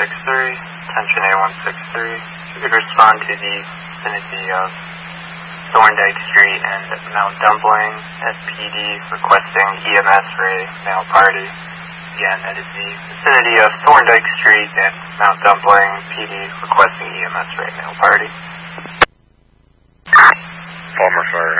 attention A163. You could respond to the vicinity of Thorndike Street and Mount Dumpling, SPD requesting EMS for a male party. Again, that is the vicinity of Thorndike Street and Mount Dumpling, PD requesting EMS for a male party. Palmer Fire